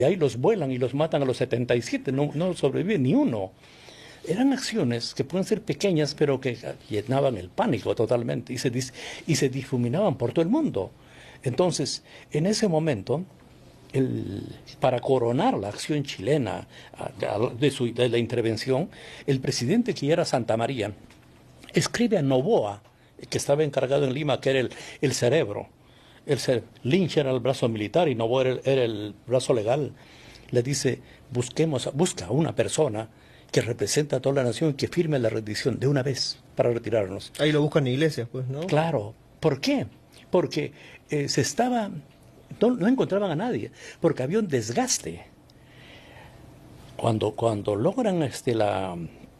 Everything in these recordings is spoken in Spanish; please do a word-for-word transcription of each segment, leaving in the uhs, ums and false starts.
y ahí los vuelan y los matan a los setenta y siete, no, no sobrevive ni uno. Eran acciones que pueden ser pequeñas, pero que llenaban el pánico totalmente y se, dis, y se difuminaban por todo el mundo. Entonces, en ese momento, el, para coronar la acción chilena de, su, de la intervención, el presidente, que era Santa María, escribe a Noboa, que estaba encargado en Lima, que era el, el cerebro. El cerebro. Lynch era el brazo militar y Noboa era el, era el brazo legal. Le dice, busquemos, busca a una persona que representa a toda la nación y que firme la rendición de una vez para retirarnos. Ahí lo buscan iglesias, pues, ¿no? Claro. ¿Por qué? Porque eh, se estaba, no, no encontraban a nadie, porque había un desgaste. Cuando, cuando logran este, la,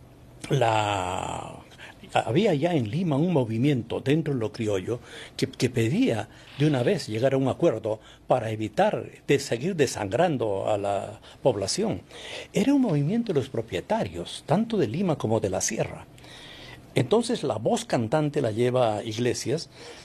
la... Había ya en Lima un movimiento dentro de lo criollo que, que pedía de una vez llegar a un acuerdo para evitar de seguir desangrando a la población. Era un movimiento de los propietarios, tanto de Lima como de la sierra. Entonces la voz cantante la lleva Iglesias,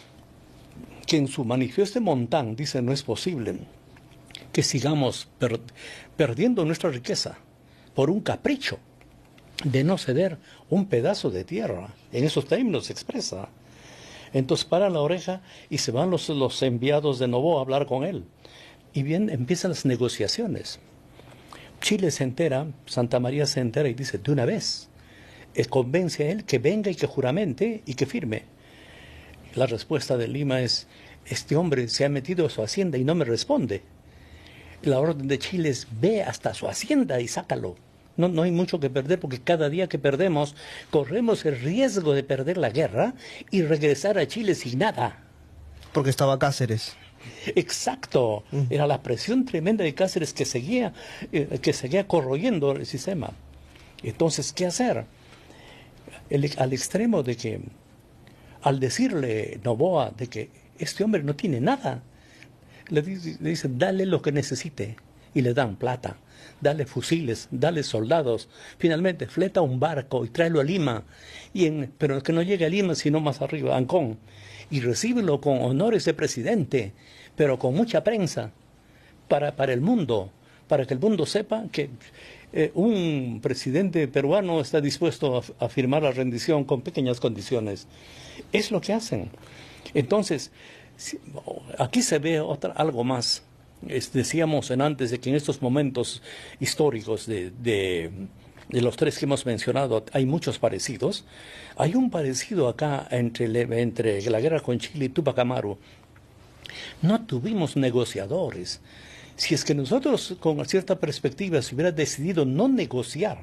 que en su manifiesto de Montán dice: no es posible que sigamos per perdiendo nuestra riqueza por un capricho de no ceder un pedazo de tierra. En esos términos se expresa. Entonces para la oreja y se van los, los enviados de Noboa a hablar con él. Y bien, empiezan las negociaciones. Chile se entera, Santa María se entera y dice, de una vez, él convence a él que venga y que juramente y que firme. La respuesta de Lima es, este hombre se ha metido a su hacienda y no me responde. La orden de Chile es, ve hasta su hacienda y sácalo. No, no hay mucho que perder, porque cada día que perdemos, corremos el riesgo de perder la guerra y regresar a Chile sin nada. Porque estaba Cáceres. Exacto. Uh-huh. Era la presión tremenda de Cáceres que seguía, eh, que seguía corroyendo el sistema. Entonces, ¿qué hacer? El, al extremo de que, al decirle Noboa de que este hombre no tiene nada, le dice, le dice dale lo que necesite, y le dan plata. Dale fusiles, dale soldados, finalmente fleta un barco y tráelo a Lima, y en, pero que no llegue a Lima sino más arriba, a Ancón, y recíbelo con honores de presidente, pero con mucha prensa, para, para el mundo, para que el mundo sepa que eh, un presidente peruano está dispuesto a, a firmar la rendición con pequeñas condiciones. Es lo que hacen. Entonces, si, aquí se ve otra, algo más. Es, decíamos en antes de que en estos momentos históricos de, de, de los tres que hemos mencionado hay muchos parecidos. Hay un parecido acá entre, entre la guerra con Chile y Tupac Amaru. No tuvimos negociadores. Si es que nosotros con cierta perspectiva se hubiera decidido no negociar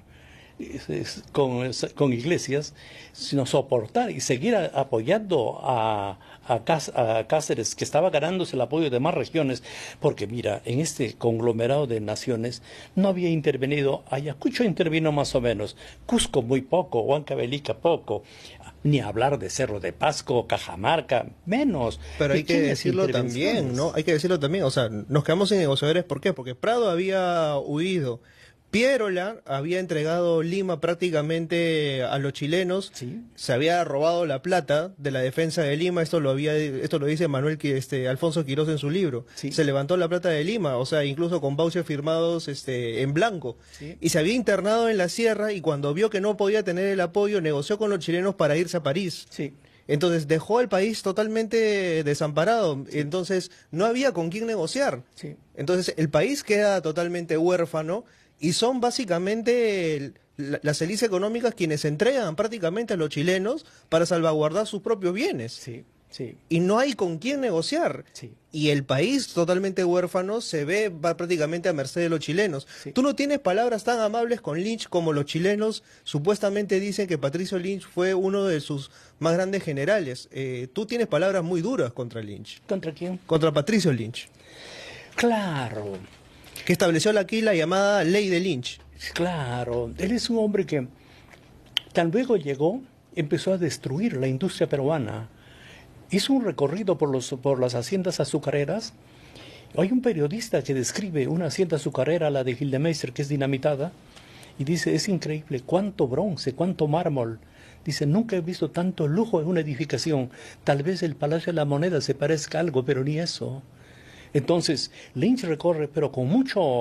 con, con Iglesias, sino soportar y seguir a, apoyando a, a, a Cáceres, que estaba ganándose el apoyo de más regiones, porque mira, en este conglomerado de naciones no había intervenido, Ayacucho intervino más o menos, Cusco muy poco, Huancavelica poco, ni hablar de Cerro de Pasco, Cajamarca, menos. Pero hay que decirlo también, ¿no? Hay que decirlo también, o sea, nos quedamos sin negociadores, ¿por qué? Porque Prado había huido, Pierola había entregado Lima prácticamente a los chilenos, ¿sí? Se había robado la plata de la defensa de Lima, esto lo había, esto lo dice Manuel este, Alfonso Quirós en su libro, ¿sí? Se levantó la plata de Lima, o sea, incluso con vouchers firmados este, en blanco, ¿sí? Y se había internado en la sierra y cuando vio que no podía tener el apoyo, negoció con los chilenos para irse a París. Sí. Entonces dejó el país totalmente desamparado, sí. Entonces no había con quién negociar, sí. Entonces el país queda totalmente huérfano. Y son básicamente las élites económicas quienes entregan prácticamente a los chilenos para salvaguardar sus propios bienes. Sí, sí. Y no hay con quién negociar. Sí. Y el país totalmente huérfano se ve va prácticamente a merced de los chilenos. Sí. Tú no tienes palabras tan amables con Lynch como los chilenos supuestamente dicen que Patricio Lynch fue uno de sus más grandes generales. Eh, tú tienes palabras muy duras contra Lynch. ¿Contra quién? Contra Patricio Lynch. Claro. Que estableció aquí la llamada ley de Lynch. Claro, él es un hombre que tan luego llegó, empezó a destruir la industria peruana. Hizo un recorrido por, los, por las haciendas azucareras. Hay un periodista que describe una hacienda azucarera, la de Gildemeister, que es dinamitada, y dice, es increíble, cuánto bronce, cuánto mármol. Dice, nunca he visto tanto lujo en una edificación. Tal vez el Palacio de la Moneda se parezca a algo, pero ni eso. Entonces, Lynch recorre, pero con mucho,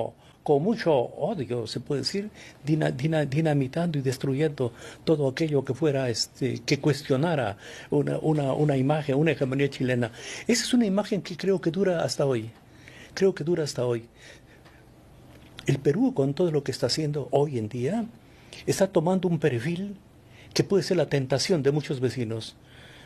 con mucho odio, se puede decir, dina, dina, dinamitando y destruyendo todo aquello que fuera, este, que cuestionara una, una, una imagen, una hegemonía chilena. Esa es una imagen que creo que dura hasta hoy. Creo que dura hasta hoy. El Perú, con todo lo que está haciendo hoy en día, está tomando un perfil que puede ser la tentación de muchos vecinos.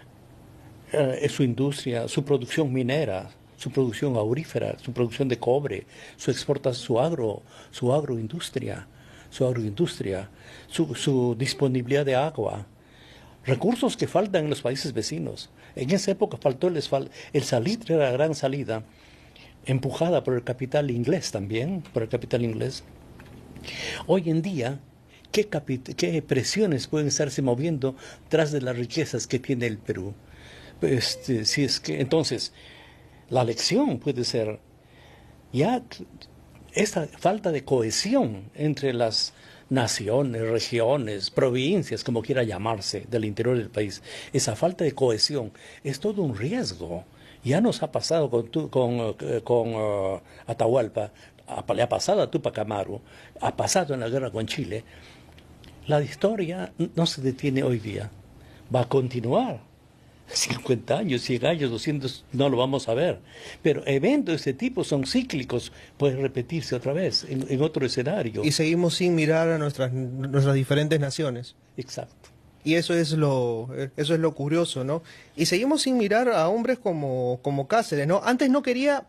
Eh, su industria, su producción minera, su producción aurífera, su producción de cobre, su exporta, su agro, su agroindustria, su agroindustria, su, su disponibilidad de agua, recursos que faltan en los países vecinos. En esa época faltó el, el salitre, era la gran salida, empujada por el capital inglés también, por el capital inglés. Hoy en día, ¿qué, qué presiones pueden estarse moviendo tras de las riquezas que tiene el Perú? Este, si es que, entonces, la lección puede ser ya esta falta de cohesión entre las naciones, regiones, provincias, como quiera llamarse, del interior del país. Esa falta de cohesión es todo un riesgo. Ya nos ha pasado con, con, con uh, Atahualpa, le ha pasado a Túpac Amaru, ha pasado en la guerra con Chile. La historia no se detiene hoy día, va a continuar. cincuenta años, cien años, doscientos, no lo vamos a ver. Pero eventos de este tipo son cíclicos, pueden repetirse otra vez en, en otro escenario. Y seguimos sin mirar a nuestras, nuestras diferentes naciones. Exacto. Y eso es lo eso es lo curioso, ¿no? Y seguimos sin mirar a hombres como, como Cáceres, ¿no? Antes no quería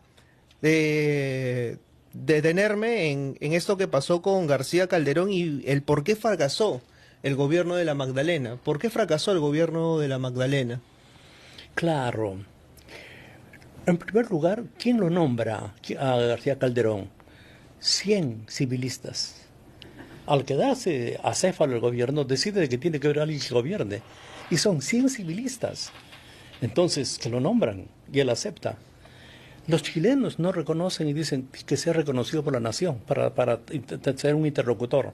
eh, detenerme en, en esto que pasó con García Calderón y el por qué fracasó el gobierno de la Magdalena. ¿Por qué fracasó el gobierno de la Magdalena? Claro. En primer lugar, ¿quién lo nombra a García Calderón? cien civilistas. Al quedarse acéfalo el gobierno, decide que tiene que haber alguien que gobierne. Y son cien civilistas. Entonces, que lo nombran y él acepta. Los chilenos no reconocen y dicen que sea reconocido por la nación para, para ser un interlocutor.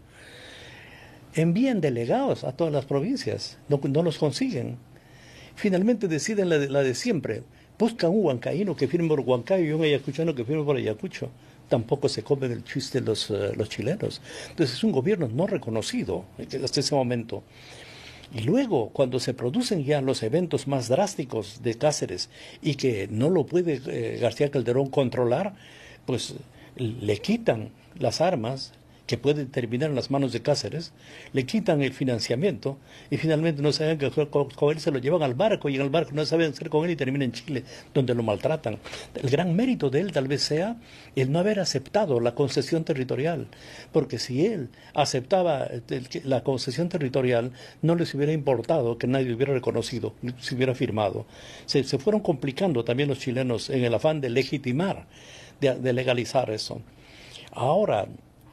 Envían delegados a todas las provincias, no, no los consiguen. Finalmente deciden la de, la de siempre. Buscan un huancaíno que firme por Huancayo y un ayacuchano que firme por Ayacucho. Tampoco se comen el chiste los, uh, los chilenos. Entonces es un gobierno no reconocido hasta ese momento. Y luego, cuando se producen ya los eventos más drásticos de Cáceres y que no lo puede eh, García Calderón controlar, pues le quitan las armas que pueden terminar en las manos de Cáceres, le quitan el financiamiento y finalmente no saben qué hacer con él, se lo llevan al barco y en el barco no saben qué hacer con él y termina en Chile, donde lo maltratan. El gran mérito de él tal vez sea el no haber aceptado la concesión territorial, porque si él aceptaba la concesión territorial, no les hubiera importado que nadie hubiera reconocido, se hubiera firmado. Se, se fueron complicando también los chilenos en el afán de legitimar, de, de legalizar eso. Ahora,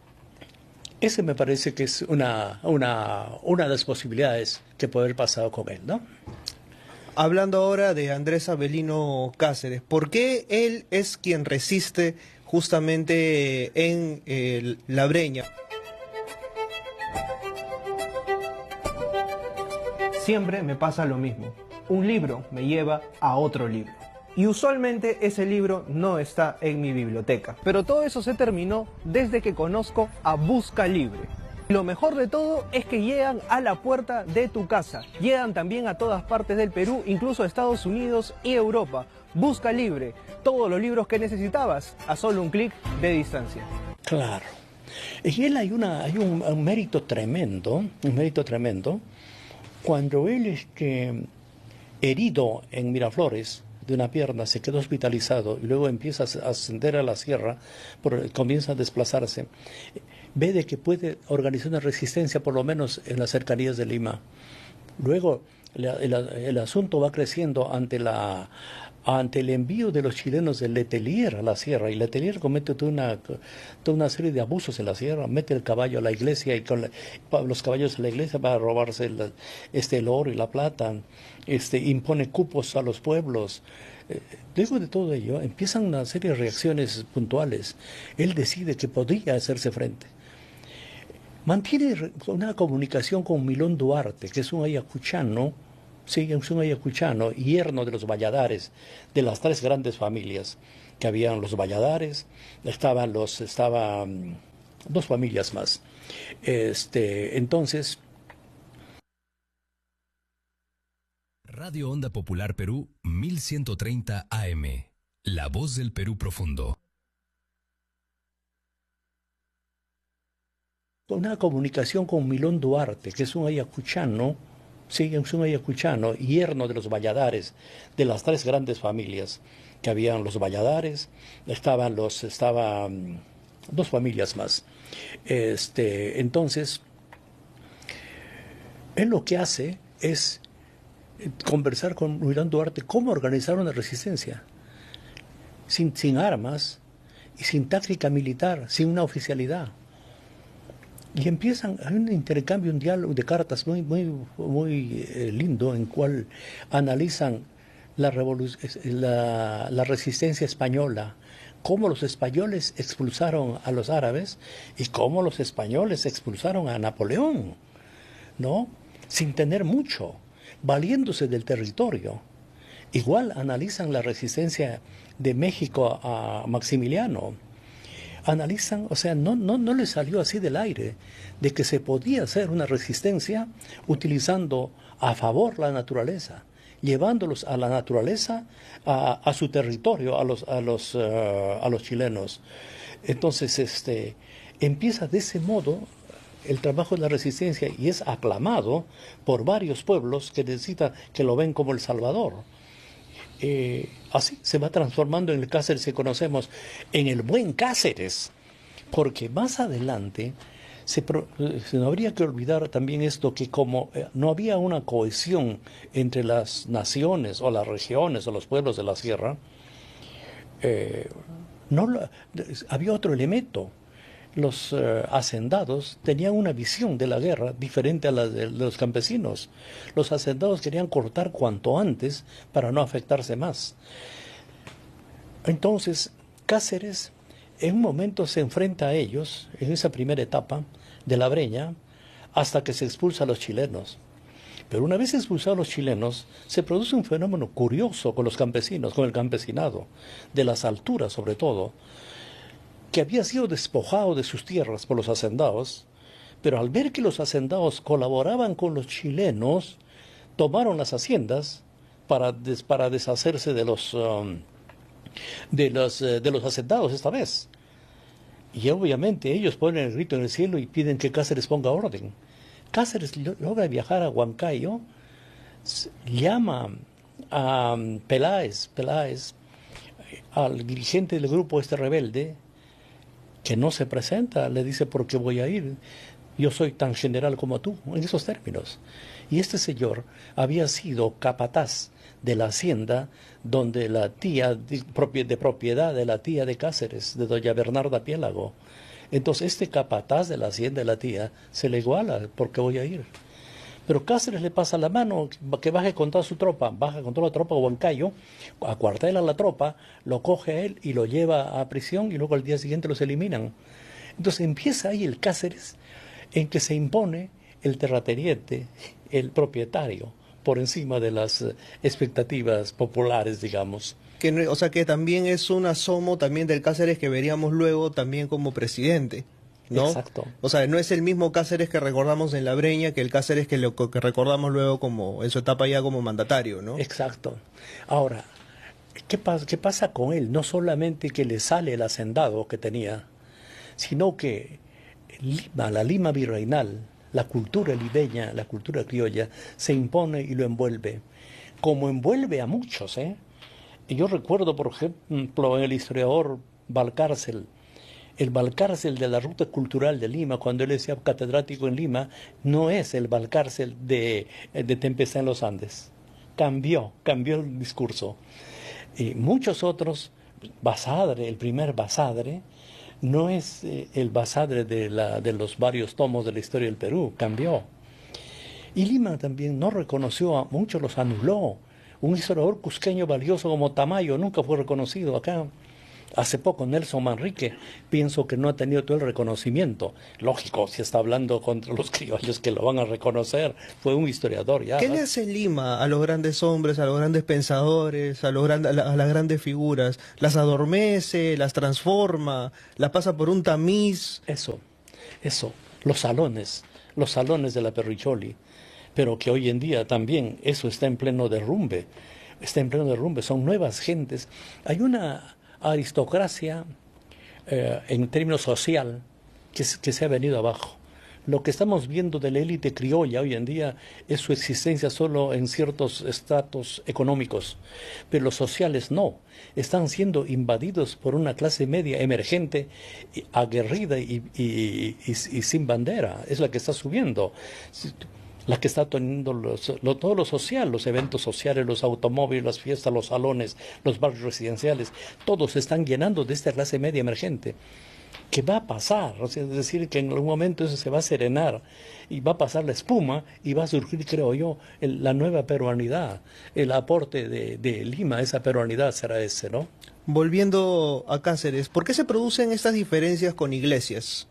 ese me parece que es una, una, una de las posibilidades que puede haber pasado con él, ¿no? Hablando ahora de Andrés Avelino Cáceres, ¿por qué él es quien resiste justamente en eh, La Breña? Siempre me pasa lo mismo. Un libro me lleva a otro libro. Y usualmente ese libro no está en mi biblioteca. Pero todo eso se terminó desde que conozco a Busca Libre. Lo mejor de todo es que llegan a la puerta de tu casa. Llegan también a todas partes del Perú, incluso a Estados Unidos y Europa. Busca Libre, todos los libros que necesitabas a solo un clic de distancia. Claro. Y él hay, una, hay un, un mérito tremendo, un mérito tremendo, cuando él este, herido en Miraflores, de una pierna, se quedó hospitalizado y luego empieza a ascender a la sierra, por, comienza a desplazarse, ve de que puede organizar una resistencia por lo menos en las cercanías de Lima. Luego el, el, el asunto va creciendo ante la ante el envío de los chilenos de Letelier a la sierra, y Letelier comete toda una, toda una serie de abusos en la sierra, mete el caballo a la iglesia y con la, los caballos a la iglesia para robarse el, este, el oro y la plata, este, impone cupos a los pueblos. Eh, luego de todo ello empiezan una serie de reacciones puntuales. Él decide que podría hacerse frente. Mantiene una comunicación con Milón Duarte, que es un ayacuchano, sí, es un ayacuchano, yerno de los Valladares, de las tres grandes familias que habían los Valladares, estaban los, estaba dos familias más. Este, entonces... Radio Onda Popular Perú, mil ciento treinta A M. La voz del Perú profundo. Una comunicación con Milón Duarte, que es un ayacuchano, sí, es un ayacuchano, yerno de los Valladares, de las tres grandes familias, que habían los Valladares, estaban los, estaban dos familias más. Este, entonces, él lo que hace es conversar con Milón Duarte cómo organizar una resistencia, sin, sin armas y sin táctica militar, sin una oficialidad. Y empiezan, hay un intercambio, un diálogo de cartas muy, muy, muy eh, lindo, en cual analizan la, la, la resistencia española, cómo los españoles expulsaron a los árabes y cómo los españoles expulsaron a Napoleón, ¿no? Sin tener mucho, valiéndose del territorio. Igual analizan la resistencia de México a Maximiliano. Analizan, o sea, no, no, no les salió así del aire, de que se podía hacer una resistencia utilizando a favor la naturaleza, llevándolos a la naturaleza, a, a su territorio, a los, a los, uh, a los chilenos. Entonces, este, empieza de ese modo el trabajo de la resistencia y es aclamado por varios pueblos que necesitan, que lo ven como el Salvador. Eh, así se va transformando en el Cáceres que conocemos, en el buen Cáceres, porque más adelante se, se no habría que olvidar también esto, que como eh, no había una cohesión entre las naciones o las regiones o los pueblos de la sierra, eh, no lo, había otro elemento. Los uh, hacendados tenían una visión de la guerra diferente a la de, de los campesinos. Los hacendados querían cortar cuanto antes para no afectarse más. Entonces, Cáceres en un momento se enfrenta a ellos, en esa primera etapa de la Breña, hasta que se expulsa a los chilenos. Pero una vez expulsados los chilenos, se produce un fenómeno curioso con los campesinos, con el campesinado, de las alturas sobre todo, que había sido despojado de sus tierras por los hacendados, pero al ver que los hacendados colaboraban con los chilenos, tomaron las haciendas para, des, para deshacerse de los, um, de, los, uh, de los hacendados esta vez. Y obviamente ellos ponen el grito en el cielo y piden que Cáceres ponga orden. Cáceres logra viajar a Huancayo, llama a um, Peláez, Peláez, al dirigente del grupo este rebelde, que no se presenta, le dice: ¿por qué voy a ir? Yo soy tan general como tú, en esos términos. Y este señor había sido capataz de la hacienda donde la tía, de propiedad de la tía de Cáceres, de doña Bernarda Piélago. Entonces este capataz de la hacienda de la tía se le iguala: ¿por qué voy a ir? Pero Cáceres le pasa la mano, que baje con toda su tropa, baja con toda la tropa a Huancayo, acuartela a la tropa, lo coge a él y lo lleva a prisión y luego al día siguiente los eliminan. Entonces empieza ahí el Cáceres en que se impone el terrateniente, el propietario, por encima de las expectativas populares, digamos. Que, o sea que también es un asomo también del Cáceres que veríamos luego también como presidente, ¿no? Exacto. O sea, no es el mismo Cáceres que recordamos en la Breña que el Cáceres que, lo, que recordamos luego como en su etapa ya como mandatario, ¿no? Exacto. Ahora, ¿qué pasa, qué pasa con él? No solamente que le sale el hacendado que tenía, sino que Lima, la Lima virreinal, la cultura libeña, la cultura criolla, se impone y lo envuelve. Como envuelve a muchos, ¿eh? Y yo recuerdo, por ejemplo, en el historiador Valcárcel, el Valcárcel de la Ruta Cultural de Lima, cuando él decía catedrático en Lima, no es el Valcárcel de, de Tempestad en los Andes. Cambió, cambió el discurso. Y muchos otros, Basadre, el primer Basadre, no es eh, el Basadre de, la, de los varios tomos de la historia del Perú, cambió. Y Lima también no reconoció, a muchos los anuló. Un historiador cusqueño valioso como Tamayo nunca fue reconocido acá. Hace poco Nelson Manrique, pienso que no ha tenido todo el reconocimiento. Lógico, si está hablando contra los criollos que lo van a reconocer, fue un historiador ya. ¿Qué le hace Lima a los grandes hombres, a los grandes pensadores, a, los gran, a, la, a las grandes figuras? ¿Las adormece, las transforma, las pasa por un tamiz? Eso, eso, los salones, los salones de la Perricholi, pero que hoy en día también eso está en pleno derrumbe, está en pleno derrumbe, son nuevas gentes. Hay una aristocracia eh, en términos social que, que se ha venido abajo. Lo que estamos viendo de la élite criolla hoy en día es su existencia solo en ciertos estratos económicos, pero los sociales no. Están siendo invadidos por una clase media emergente, aguerrida y, y, y, y, y sin bandera. Es la que está subiendo, la que está teniendo los, lo, todo lo social, los eventos sociales, los automóviles, las fiestas, los salones, los barrios residenciales. Todos se están llenando de esta clase media emergente. Que va a pasar, o sea, es decir, que en algún momento eso se va a serenar y va a pasar la espuma y va a surgir, creo yo, el, la nueva peruanidad, el aporte de, de Lima a esa peruanidad será ese, ¿no? Volviendo a Cáceres, ¿por qué se producen estas diferencias con Iglesias?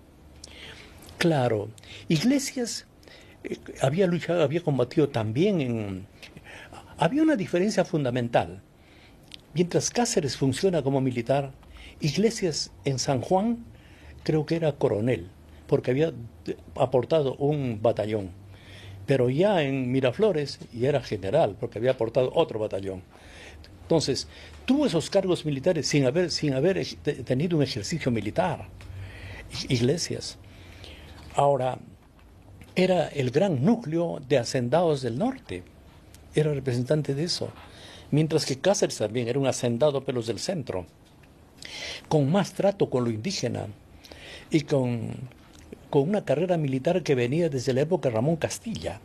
Claro, Iglesias eh, había luchado, había combatido también en... Había una diferencia fundamental. Mientras Cáceres funciona como militar, Iglesias en San Juan creo que era coronel, porque había aportado un batallón. Pero ya en Miraflores ya era general, porque había aportado otro batallón. Entonces, tuvo esos cargos militares sin haber, sin haber tenido un ejercicio militar. Iglesias. Ahora, era el gran núcleo de hacendados del norte. Era representante de eso. Mientras que Cáceres también era un hacendado, pero del centro, con más trato con lo indígena y con, con una carrera militar que venía desde la época de Ramón Castilla.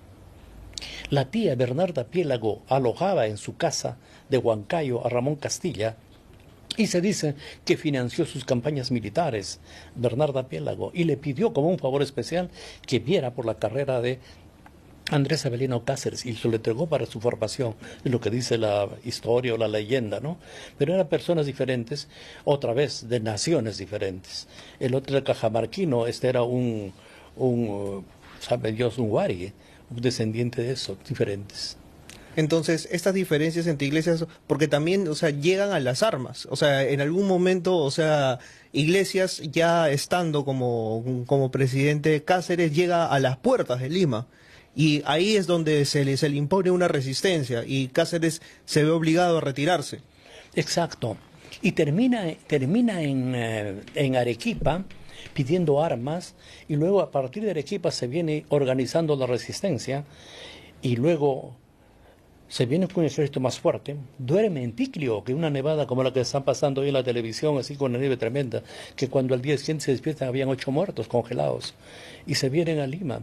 La tía Bernarda Piélago alojaba en su casa de Huancayo a Ramón Castilla y se dice que financió sus campañas militares, Bernarda Piélago, y le pidió como un favor especial que viera por la carrera de Andrés Avelino Cáceres y se lo entregó para su formación, es lo que dice la historia o la leyenda, ¿no? Pero eran personas diferentes, otra vez, de naciones diferentes. El otro era cajamarquino, este era un, un sabe Dios, un huari, un descendiente de eso, diferentes. Entonces, estas diferencias entre iglesias, porque también, o sea, llegan a las armas, o sea, en algún momento, o sea, Iglesias ya estando como, como presidente Cáceres llega a las puertas de Lima. Y ahí es donde se le, se le impone una resistencia y Cáceres se ve obligado a retirarse. Exacto. Y termina, termina en, eh, en Arequipa pidiendo armas y luego a partir de Arequipa se viene organizando la resistencia y luego se viene con un ejército más fuerte, duerme en Ticlio, que una nevada como la que están pasando hoy en la televisión, así con una nieve tremenda, que cuando al día siguiente se despiertan habían ocho muertos congelados y se vienen a Lima.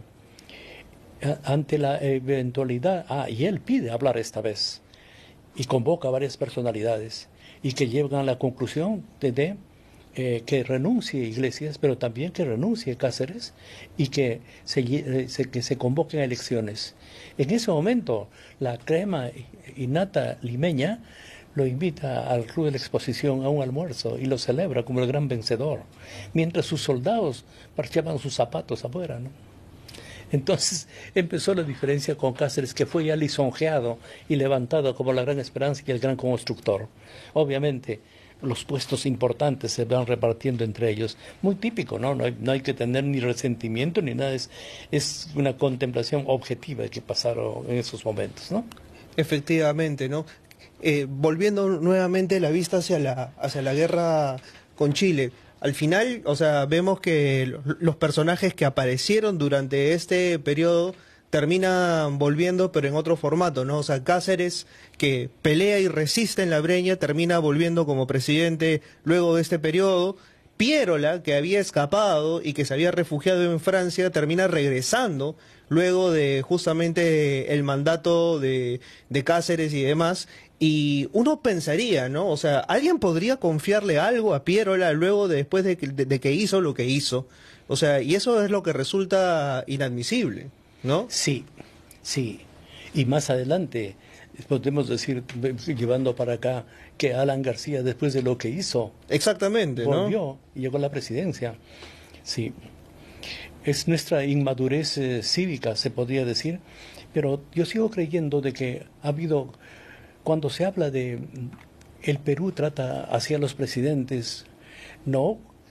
Ante la eventualidad, ah, y él pide hablar esta vez, y convoca a varias personalidades, y que llegan a la conclusión de, de eh, que renuncie Iglesias, pero también que renuncie Cáceres, y que se, se, que se convoquen a elecciones. En ese momento, la crema innata limeña lo invita al Club de la Exposición a un almuerzo, y lo celebra como el gran vencedor, mientras sus soldados parchaban sus zapatos afuera, ¿no? Entonces empezó la diferencia con Cáceres, que fue ya lisonjeado y levantado como la gran esperanza y el gran constructor. Obviamente, los puestos importantes se van repartiendo entre ellos. Muy típico, ¿no? No hay, no hay que tener ni resentimiento ni nada. Es, es una contemplación objetiva que pasaron en esos momentos, ¿no? Efectivamente, ¿no? Eh, volviendo nuevamente la vista hacia la, hacia la guerra con Chile. Al final, o sea, vemos que los personajes que aparecieron durante este periodo terminan volviendo, pero en otro formato, ¿no? O sea, Cáceres, que pelea y resiste en la Breña, termina volviendo como presidente luego de este periodo. Piérola, que había escapado y que se había refugiado en Francia, termina regresando luego de justamente el mandato de, de Cáceres y demás. Y uno pensaría, ¿no? O sea, ¿alguien podría confiarle algo a Piérola luego de, después de que, de, de que hizo lo que hizo? O sea, y eso es lo que resulta inadmisible, ¿no? Sí, sí. Y más adelante, podemos decir, llevando para acá, que Alan García, después de lo que hizo, exactamente, volvió, ¿no? Y llegó a la presidencia. Sí. Es nuestra inmadurez eh, cívica, se podría decir, pero yo sigo creyendo de que ha habido... Cuando se habla de el Perú trata hacia los presidentes, no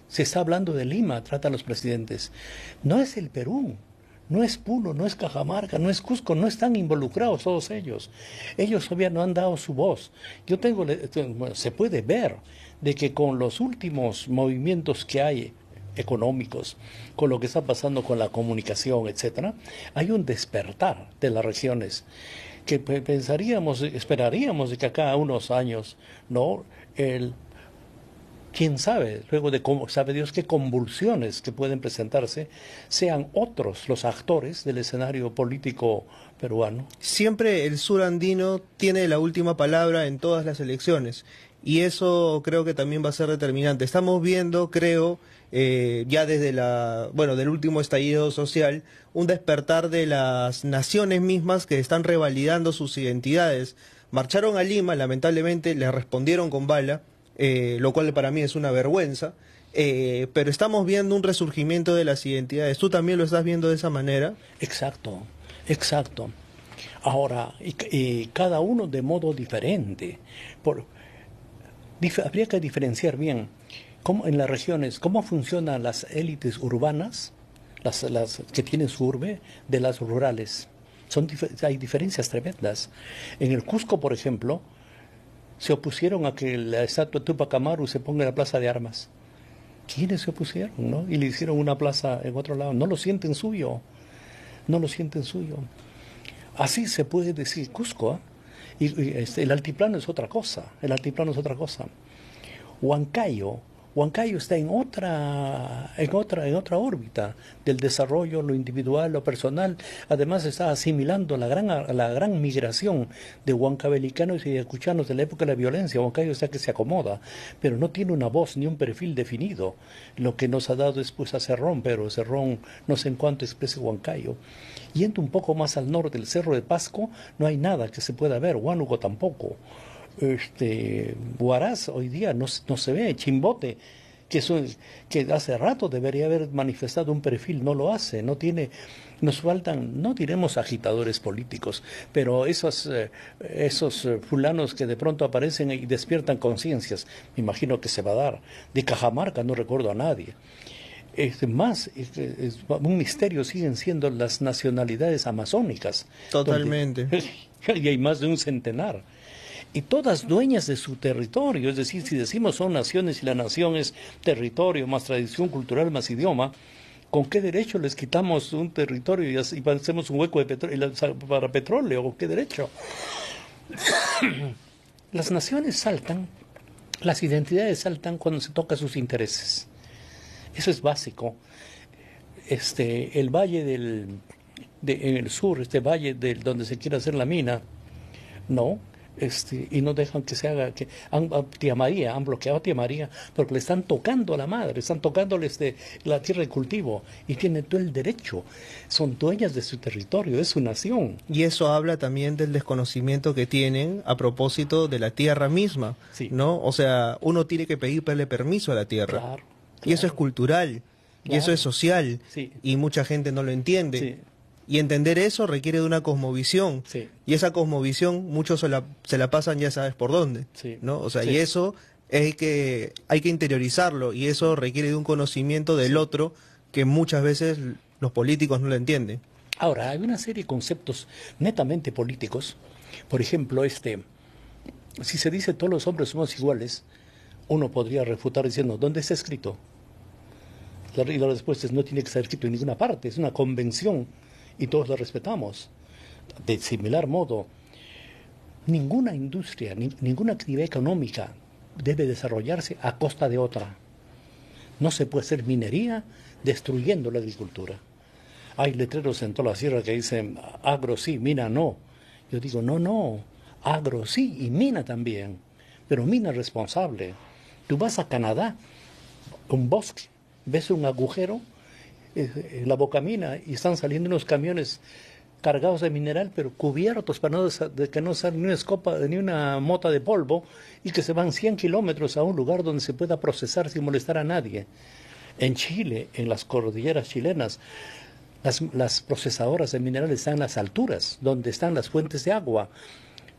Se está hablando de Lima, tratan los presidentes. No es el Perú, no es Puno, no es Cajamarca, no es Cusco, no están involucrados todos ellos. Ellos todavía no han dado su voz. Yo tengo, bueno, se puede ver de que con los últimos movimientos que hay económicos, con lo que está pasando con la comunicación, etcétera, hay un despertar de las regiones que pensaríamos, esperaríamos de que acá a unos años, ¿no? El quién sabe, luego de cómo sabe Dios qué convulsiones que pueden presentarse, sean otros los actores del escenario político peruano. Siempre el sur andino tiene la última palabra en todas las elecciones y eso creo que también va a ser determinante. Estamos viendo, creo, eh, ya desde la, bueno, del último estallido social, un despertar de las naciones mismas que están revalidando sus identidades. Marcharon a Lima, lamentablemente, le respondieron con bala. Eh, lo cual para mí es una vergüenza, eh, pero estamos viendo un resurgimiento de las identidades. ¿Tú también lo estás viendo de esa manera? Exacto, exacto. Ahora, y, y cada uno de modo diferente. Por, dif, habría que diferenciar bien cómo, en las regiones cómo funcionan las élites urbanas, las, las que tienen su urbe, de las rurales. Son, hay diferencias tremendas. En el Cusco, por ejemplo, se opusieron a que la estatua de Tupac Amaru se ponga en la plaza de armas. ¿Quiénes se opusieron, no? Y le hicieron una plaza en otro lado. No lo sienten suyo. No lo sienten suyo. Así se puede decir Cusco, ¿eh? Y, y este, el altiplano es otra cosa. El altiplano es otra cosa. Huancayo. Huancayo está en otra, en otra, en otra órbita del desarrollo, lo individual, lo personal. Además está asimilando la gran, la gran migración de huancavelicanos y ayacuchanos de la época de la violencia. Huancayo está que se acomoda, pero no tiene una voz ni un perfil definido. Lo que nos ha dado después a Cerrón, pero Cerrón no sé en cuánto expresa Huancayo. Yendo un poco más al norte del Cerro de Pasco, no hay nada que se pueda ver, Huánuco tampoco. Este, Huaraz hoy día no, no se ve, Chimbote, que, eso, que hace rato debería haber manifestado un perfil, no lo hace, no tiene, nos faltan, no diremos agitadores políticos, pero esos, eh, esos eh, fulanos que de pronto aparecen y despiertan conciencias, me imagino que se va a dar. De Cajamarca no recuerdo a nadie. Es más, es, es, un misterio siguen siendo las nacionalidades amazónicas. Totalmente. Donde, y hay más de un centenar. Y todas dueñas de su territorio, es decir, si decimos son naciones y la nación es territorio, más tradición cultural, más idioma, ¿con qué derecho les quitamos un territorio y, así, y hacemos un hueco de petróleo, para petróleo? ¿Con qué derecho? Las naciones saltan, las identidades saltan cuando se toca sus intereses. Eso es básico. Este, el valle del, de, en el sur, este valle del, donde se quiere hacer la mina, no. Este, y no dejan que se haga, que han, a Tía María, han bloqueado a Tía María porque le están tocando a la madre, están tocándole este, la tierra de cultivo y tienen todo el derecho, son dueñas de su territorio, es su nación. Y eso habla también del desconocimiento que tienen a propósito de la tierra misma, sí. ¿No? O sea, uno tiene que pedirle permiso a la tierra, claro, claro. Y eso es cultural, claro. Y eso es social, sí. Y mucha gente no lo entiende. Sí. Y entender eso requiere de una cosmovisión. Sí. Y esa cosmovisión muchos se la, se la pasan ya sabes por dónde. Sí. ¿No? O sea, sí. Y eso es que hay que interiorizarlo. Y eso requiere de un conocimiento del sí. otro que muchas veces los políticos no lo entienden. Ahora, hay una serie de conceptos netamente políticos. Por ejemplo, este, si se dice todos los hombres somos iguales, uno podría refutar diciendo, ¿dónde está escrito? La, la respuesta es no tiene que estar escrito en ninguna parte, es una convención. Y todos lo respetamos. De similar modo, ninguna industria, ni, ninguna actividad económica debe desarrollarse a costa de otra. No se puede hacer minería destruyendo la agricultura. Hay letreros en toda la sierra que dicen agro sí, mina no. Yo digo, no, no, agro sí y mina también, pero mina responsable. Tú vas a Canadá, un bosque, ves un agujero, en la bocamina y están saliendo unos camiones cargados de mineral pero cubiertos para no, de que no salga ni una escopa ni una mota de polvo y que se van cien kilómetros a un lugar donde se pueda procesar sin molestar a nadie. En Chile, en las cordilleras chilenas, las, las procesadoras de minerales están en las alturas donde están las fuentes de agua.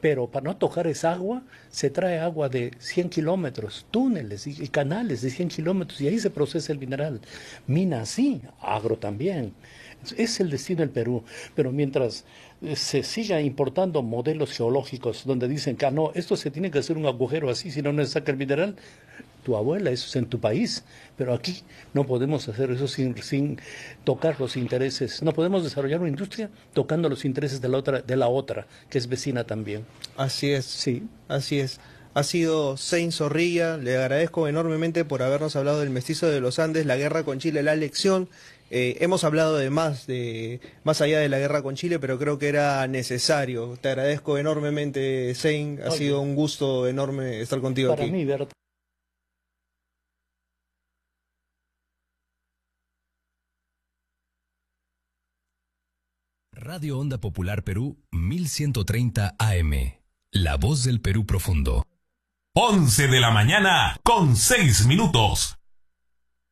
pero para no tocar esa agua, se trae agua de cien kilómetros, túneles y, y canales de cien kilómetros, y ahí se procesa el mineral. Mina sí, agro también. Es el destino del Perú, pero mientras se siga importando modelos geológicos donde dicen que ah, no, esto se tiene que hacer un agujero así, si no, no se saca el mineral, tu abuela, eso es en tu país, pero aquí no podemos hacer eso sin, sin tocar los intereses, no podemos desarrollar una industria tocando los intereses de la otra, de la otra, que es vecina también. Así es, sí, así es. Ha sido Sein Zorrilla, le agradezco enormemente por habernos hablado del mestizo de los Andes, la guerra con Chile, la lección. Eh, hemos hablado de más, de más allá de la guerra con Chile, pero creo que era necesario. Te agradezco enormemente, Sein, ha Oye, sido un gusto enorme estar contigo para aquí. Para mí, ¿verdad? Radio Onda Popular Perú mil ciento treinta A M. La voz del Perú profundo. once de la mañana con seis minutos.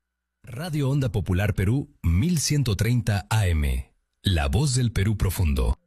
Radio Onda Popular Perú mil ciento treinta A M. La voz del Perú profundo.